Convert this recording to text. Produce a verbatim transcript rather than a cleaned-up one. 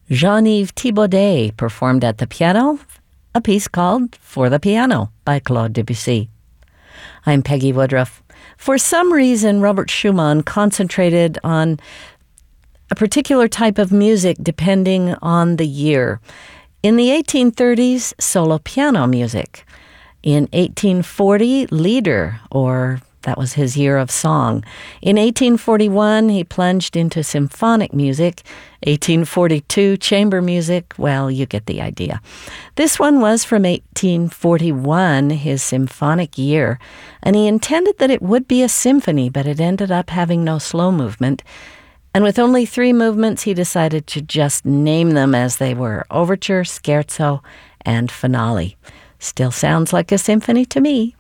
Jean-Yves Thibaudet performed at the piano a piece called For the Piano by Claude Debussy. I'm Peggy Woodruff. For some reason, Robert Schumann concentrated on a particular type of music depending on the year. In the eighteen thirties, solo piano music. In eighteen forty, Lieder, or that was his year of song. In eighteen forty-one, he plunged into symphonic music. eighteen forty-two, chamber music. Well, you get the idea. This one was from eighteen forty-one, his symphonic year, and he intended that it would be a symphony, but it ended up having no slow movement. And with only three movements, he decided to just name them as they were: Overture, Scherzo, and Finale. Still sounds like a symphony to me.